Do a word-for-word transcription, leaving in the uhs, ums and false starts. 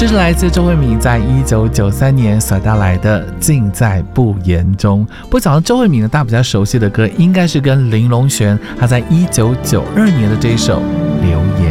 这是来自周慧敏在一九九三年所带来的《尽在不言中》。不过讲到周慧敏呢，大家比较熟悉的歌应该是跟林隆璇他在一九九二年的这一首《留言》。